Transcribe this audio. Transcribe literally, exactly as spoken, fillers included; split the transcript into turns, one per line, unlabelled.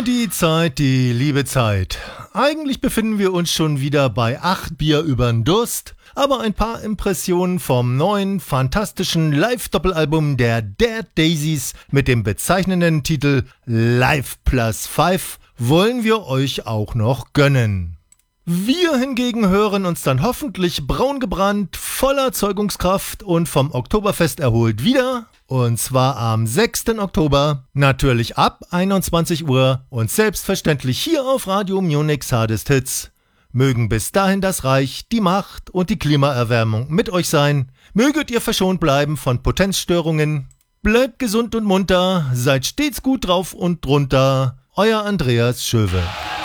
die Zeit, die liebe Zeit. Eigentlich befinden wir uns schon wieder bei acht Bier übern Durst, aber ein paar Impressionen vom neuen, fantastischen Live-Doppelalbum der Dead Daisies mit dem bezeichnenden Titel Live Plus Five wollen wir euch auch noch gönnen. Wir hingegen hören uns dann hoffentlich braun gebrannt, voller Zeugungskraft und vom Oktoberfest erholt wieder. Und zwar am sechsten Oktober, natürlich ab einundzwanzig Uhr und selbstverständlich hier auf Radio Munich Hardest Hits. Mögen bis dahin das Reich, die Macht und die Klimaerwärmung mit euch sein. Möget ihr verschont bleiben von Potenzstörungen. Bleibt gesund und munter, seid stets gut drauf und drunter. Euer Andreas Schöwe.